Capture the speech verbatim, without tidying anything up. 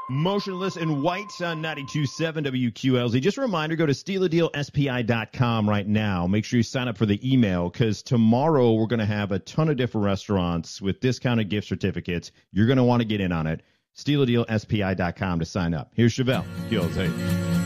Motionless in White on ninety-two point seven W Q L Z. Just a reminder, go to steal a deal S P I dot com right now. Make sure you sign up for the email because tomorrow we're going to have a ton of different restaurants with discounted gift certificates. You're going to want to get in on it. steal a deal S P I dot com to sign up. Here's Chevelle, Q L Z.